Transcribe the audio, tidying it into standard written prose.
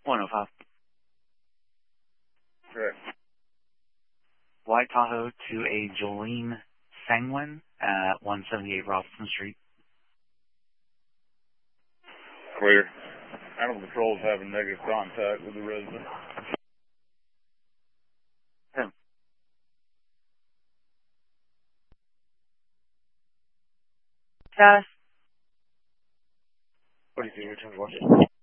105. Correct. White Tahoe to a Jolene Sangwin at 178 Robinson Street. Clear. Animal Control is having negative contact with the resident. 10. Status. 42, return to watch.